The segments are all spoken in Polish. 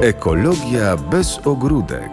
Ekologia bez ogródek.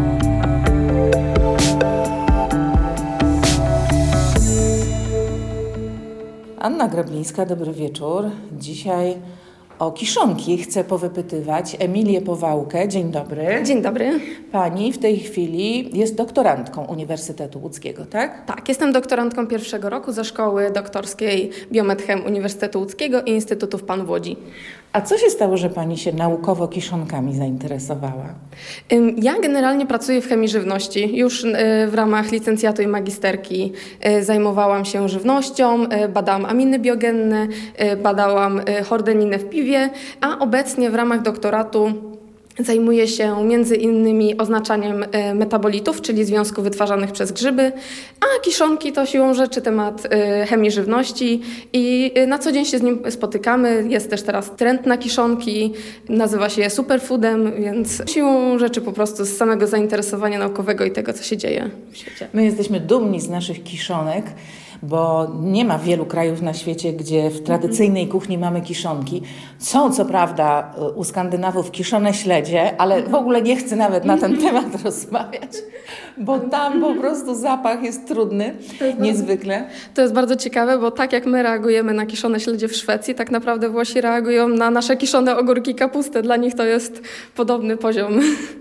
Anna Grablińska, dobry wieczór. Dzisiaj o kiszonki chcę powypytywać Emilię Powałkę. Dzień dobry. Dzień dobry. Pani w tej chwili jest doktorantką Uniwersytetu Łódzkiego, tak? Tak, jestem doktorantką pierwszego roku ze Szkoły Doktorskiej Biomedchem Uniwersytetu Łódzkiego i Instytutu w PAN w Łodzi. A co się stało, że Pani się naukowo kiszonkami zainteresowała? Ja generalnie pracuję w chemii żywności. Już w ramach licencjatu i magisterki zajmowałam się żywnością, badałam aminy biogenne, badałam chordeninę w piwie, a obecnie w ramach doktoratu zajmuję się między innymi oznaczaniem metabolitów, czyli związków wytwarzanych przez grzyby, a kiszonki to siłą rzeczy temat chemii żywności i na co dzień się z nim spotykamy. Jest też teraz trend na kiszonki, nazywa się je superfoodem, więc siłą rzeczy po prostu z samego zainteresowania naukowego i tego, co się dzieje w świecie. My jesteśmy dumni z naszych kiszonek, bo nie ma wielu krajów na świecie, gdzie w tradycyjnej kuchni mamy kiszonki. Są co prawda u Skandynawów kiszone śledzie, ale w ogóle nie chcę nawet na ten temat rozmawiać, bo tam po prostu zapach jest trudny, niezwykle. To jest bardzo ciekawe, bo tak jak my reagujemy na kiszone śledzie w Szwecji, tak naprawdę Włosi reagują na nasze kiszone ogórki i kapustę. Dla nich to jest podobny poziom.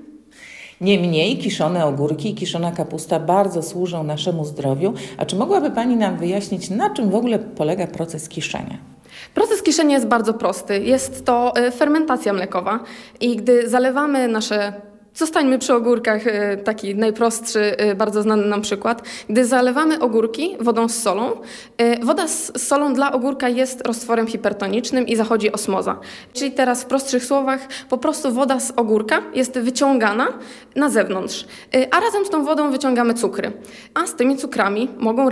Niemniej kiszone ogórki i kiszona kapusta bardzo służą naszemu zdrowiu. A czy mogłaby Pani nam wyjaśnić, na czym w ogóle polega proces kiszenia? Proces kiszenia jest bardzo prosty. Jest to fermentacja mlekowa i gdy zalewamy nasze... Zostańmy przy ogórkach, taki najprostszy, bardzo znany nam przykład. Gdy zalewamy ogórki wodą z solą, woda z solą dla ogórka jest roztworem hipertonicznym i zachodzi osmoza. Czyli teraz w prostszych słowach po prostu woda z ogórka jest wyciągana na zewnątrz, a razem z tą wodą wyciągamy cukry. A z tymi cukrami mogą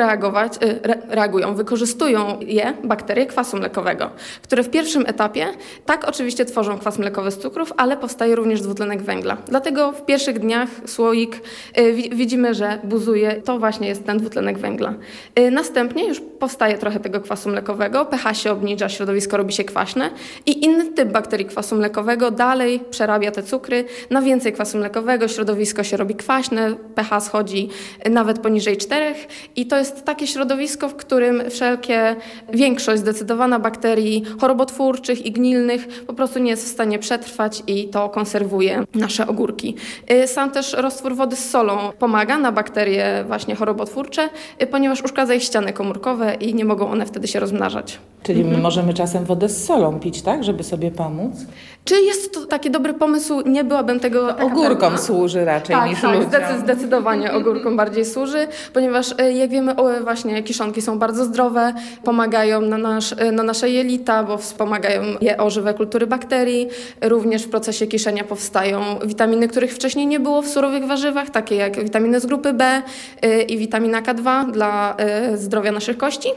wykorzystują je bakterie kwasu mlekowego, które w pierwszym etapie tak oczywiście tworzą kwas mlekowy z cukrów, ale powstaje również dwutlenek węgla. Dlatego w pierwszych dniach słoik widzimy, że buzuje. To właśnie jest ten dwutlenek węgla. Następnie już powstaje trochę tego kwasu mlekowego, pH się obniża, środowisko robi się kwaśne i inny typ bakterii kwasu mlekowego dalej przerabia te cukry na więcej kwasu mlekowego, środowisko się robi kwaśne, pH schodzi nawet poniżej 4 i to jest takie środowisko, w którym większość zdecydowana bakterii chorobotwórczych i gnilnych po prostu nie jest w stanie przetrwać i to konserwuje nasze ogórki. Sam też roztwór wody z solą pomaga na bakterie właśnie chorobotwórcze, ponieważ uszkadza ich ściany komórkowe i nie mogą one wtedy się rozmnażać. Czyli my możemy czasem wodę z solą pić, tak, żeby sobie pomóc? Czy jest to taki dobry pomysł? Nie byłabym tego taka ogórkom pewna. Służy raczej niż ludziom. Zdecydowanie ogórkom bardziej służy, ponieważ jak wiemy, właśnie kiszonki są bardzo zdrowe, pomagają na nasze jelita, bo wspomagają je o żywe kultury bakterii. Również w procesie kiszenia powstają witaminy, których wcześniej nie było w surowych warzywach, takie jak witaminy z grupy B i witamina K2 dla zdrowia naszych kości.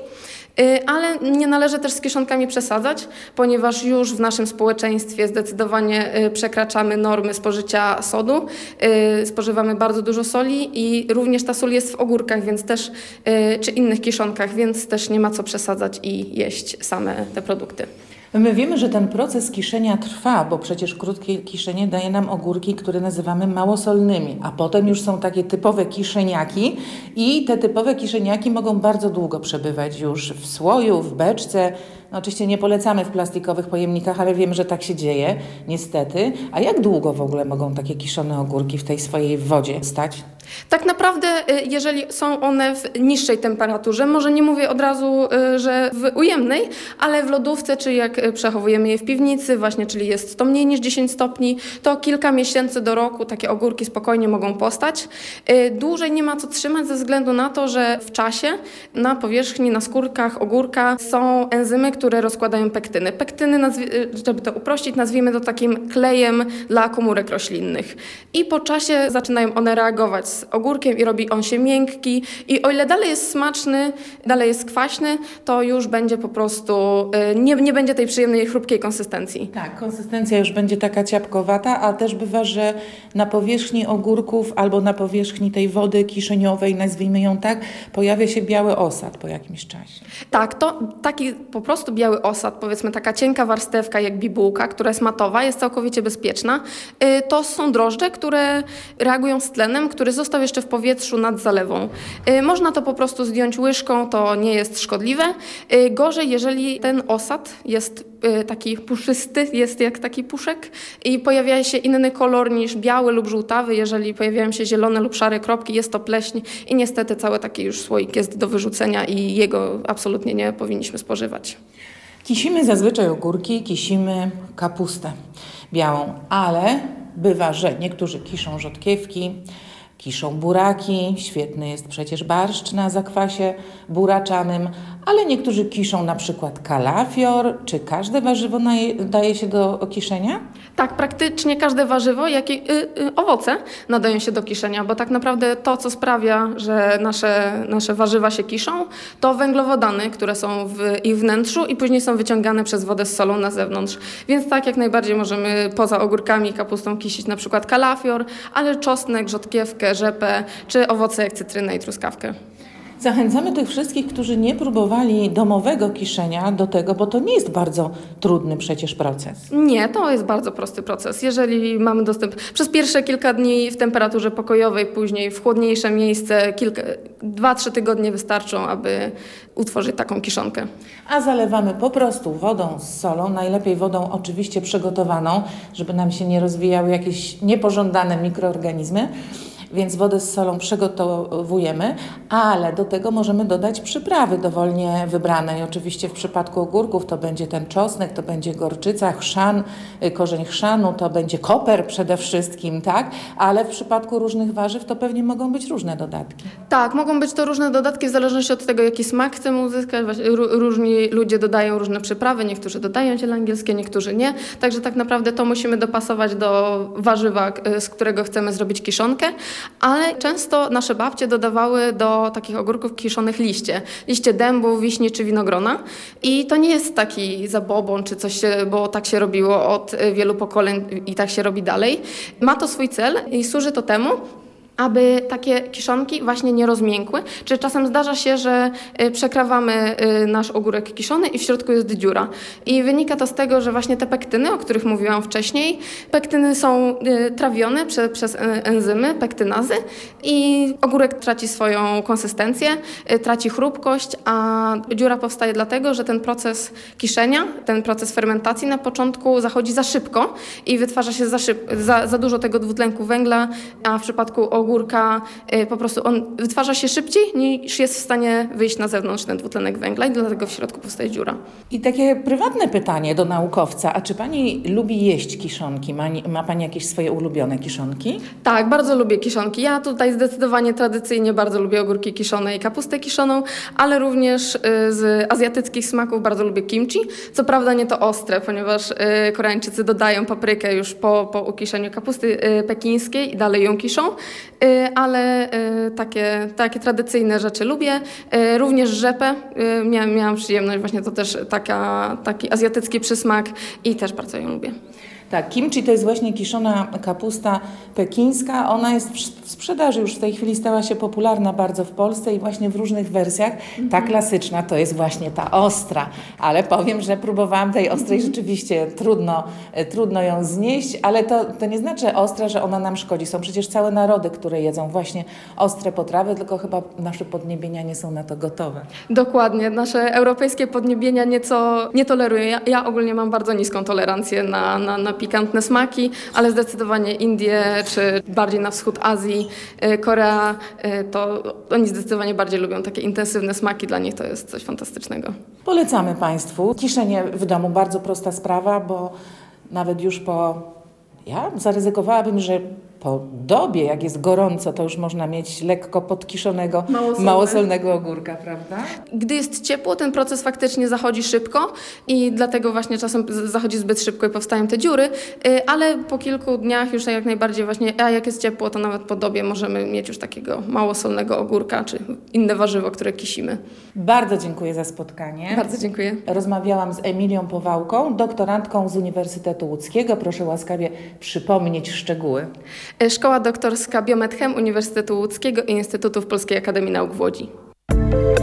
Ale nie należy też z kiszonkami przesadzać, ponieważ już w naszym społeczeństwie zdecydowanie przekraczamy normy spożycia sodu. Spożywamy bardzo dużo soli i również ta sól jest w ogórkach, więc też, czy innych kiszonkach, więc też nie ma co przesadzać i jeść same te produkty. My wiemy, że ten proces kiszenia trwa, bo przecież krótkie kiszenie daje nam ogórki, które nazywamy małosolnymi, a potem już są takie typowe kiszeniaki i te typowe kiszeniaki mogą bardzo długo przebywać już w słoju, w beczce. No oczywiście nie polecamy w plastikowych pojemnikach, ale wiemy, że tak się dzieje, niestety. A jak długo w ogóle mogą takie kiszone ogórki w tej swojej wodzie stać? Tak naprawdę, jeżeli są one w niższej temperaturze, może nie mówię od razu, że w ujemnej, ale w lodówce, czy jak przechowujemy je w piwnicy, właśnie, czyli jest to mniej niż 10 stopni, to kilka miesięcy do roku takie ogórki spokojnie mogą postać. Dłużej nie ma co trzymać ze względu na to, że w czasie na powierzchni, na skórkach ogórka są enzymy, które rozkładają pektyny. Pektyny, żeby to uprościć, nazwijmy to takim klejem dla komórek roślinnych. I po czasie zaczynają one reagować z ogórkiem i robi on się miękki i o ile dalej jest smaczny, dalej jest kwaśny, to już będzie po prostu, nie będzie tej przyjemnej, chrupkiej konsystencji. Tak, konsystencja już będzie taka ciapkowata, a też bywa, że na powierzchni ogórków albo na powierzchni tej wody kiszeniowej, nazwijmy ją tak, pojawia się biały osad po jakimś czasie. Tak, to taki po prostu prostu biały osad, powiedzmy taka cienka warstewka jak bibułka, która jest matowa, jest całkowicie bezpieczna. To są drożdże, które reagują z tlenem, który został jeszcze w powietrzu nad zalewą. Można to po prostu zdjąć łyżką, to nie jest szkodliwe. Gorzej, jeżeli ten osad jest taki puszysty, jest jak taki puszek i pojawia się inny kolor niż biały lub żółtawy. Jeżeli pojawiają się zielone lub szare kropki, jest to pleśń i niestety cały taki już słoik jest do wyrzucenia i jego absolutnie nie powinniśmy spożywać. Kisimy zazwyczaj ogórki, kisimy kapustę białą, ale bywa, że niektórzy kiszą rzodkiewki, kiszą buraki, świetny jest przecież barszcz na zakwasie buraczanym, ale niektórzy kiszą na przykład kalafior. Czy każde warzywo daje się do kiszenia? Tak, praktycznie każde warzywo, jak i owoce nadają się do kiszenia, bo tak naprawdę to, co sprawia, że nasze warzywa się kiszą, to węglowodany, które są w ich wnętrzu i później są wyciągane przez wodę z solą na zewnątrz. Więc tak jak najbardziej możemy poza ogórkami i kapustą kisić na przykład kalafior, ale czosnek, rzodkiewkę, rzepę czy owoce jak cytrynę i truskawkę. Zachęcamy tych wszystkich, którzy nie próbowali domowego kiszenia do tego, bo to nie jest bardzo trudny przecież proces. Nie, to jest bardzo prosty proces. Jeżeli mamy dostęp przez pierwsze kilka dni w temperaturze pokojowej, później w chłodniejsze miejsce, 2-3 tygodnie wystarczą, aby utworzyć taką kiszonkę. A zalewamy po prostu wodą z solą, najlepiej wodą oczywiście przygotowaną, żeby nam się nie rozwijały jakieś niepożądane mikroorganizmy. Więc wodę z solą przygotowujemy, ale do tego możemy dodać przyprawy dowolnie wybrane. I oczywiście w przypadku ogórków to będzie ten czosnek, to będzie gorczyca, chrzan, korzeń chrzanu, to będzie koper przede wszystkim, tak? Ale w przypadku różnych warzyw to pewnie mogą być różne dodatki. Tak, mogą być to różne dodatki w zależności od tego, jaki smak chcemy uzyskać. Różni ludzie dodają różne przyprawy, niektórzy dodają ziele angielskie, niektórzy nie. Także tak naprawdę to musimy dopasować do warzywa, z którego chcemy zrobić kiszonkę. Ale często nasze babcie dodawały do takich ogórków kiszonych liście dębu, wiśni czy winogrona. I to nie jest taki zabobon czy coś, bo tak się robiło od wielu pokoleń i tak się robi dalej. Ma to swój cel i służy to temu, aby takie kiszonki właśnie nie rozmiękły. Czy czasem zdarza się, że przekrawamy nasz ogórek kiszony i w środku jest dziura. I wynika to z tego, że właśnie te pektyny, o których mówiłam wcześniej, pektyny są trawione przez enzymy, pektynazy i ogórek traci swoją konsystencję, traci chrupkość, a dziura powstaje dlatego, że ten proces kiszenia, ten proces fermentacji na początku zachodzi za szybko i wytwarza się za dużo tego dwutlenku węgla, a w przypadku ogórka po prostu on wytwarza się szybciej niż jest w stanie wyjść na zewnątrz ten dwutlenek węgla i dlatego w środku powstaje dziura. I takie prywatne pytanie do naukowca. A czy Pani lubi jeść kiszonki? Ma Pani jakieś swoje ulubione kiszonki? Tak, bardzo lubię kiszonki. Ja tutaj zdecydowanie tradycyjnie bardzo lubię ogórki kiszone i kapustę kiszoną, ale również z azjatyckich smaków bardzo lubię kimchi. Co prawda nie to ostre, ponieważ Koreańczycy dodają paprykę już po ukiszeniu kapusty pekińskiej i dalej ją kiszą. Ale takie tradycyjne rzeczy lubię. Również rzepę. Miałam przyjemność, właśnie to też taki azjatycki przysmak i też bardzo ją lubię. Tak, kimchi to jest właśnie kiszona kapusta pekińska. Ona jest w sprzedaży, już w tej chwili stała się popularna bardzo w Polsce i właśnie w różnych wersjach. Ta klasyczna to jest właśnie ta ostra, ale powiem, że próbowałam tej ostrej, rzeczywiście trudno ją znieść, ale to nie znaczy ostra, że ona nam szkodzi. Są przecież całe narody, które jedzą właśnie ostre potrawy, tylko chyba nasze podniebienia nie są na to gotowe. Dokładnie, nasze europejskie podniebienia nieco nie tolerują. Ja ogólnie mam bardzo niską tolerancję na pikantne smaki, ale zdecydowanie Indie, czy bardziej na wschód Azji, Korea, to oni zdecydowanie bardziej lubią takie intensywne smaki. Dla nich to jest coś fantastycznego. Polecamy Państwu. Kiszenie w domu, bardzo prosta sprawa, bo nawet już ja zaryzykowałabym, że po dobie, jak jest gorąco, to już można mieć lekko podkiszonego, małosolnego ogórka, prawda? Gdy jest ciepło, ten proces faktycznie zachodzi szybko i dlatego właśnie czasem zachodzi zbyt szybko i powstają te dziury, ale po kilku dniach już jak najbardziej właśnie, a jak jest ciepło, to nawet po dobie możemy mieć już takiego małosolnego ogórka, czy inne warzywo, które kisimy. Bardzo dziękuję za spotkanie. Bardzo dziękuję. Rozmawiałam z Emilią Powałką, doktorantką z Uniwersytetu Łódzkiego. Proszę łaskawie przypomnieć szczegóły. Szkoła Doktorska Biomed Chem Uniwersytetu Łódzkiego i Instytutów Polskiej Akademii Nauk w Łodzi.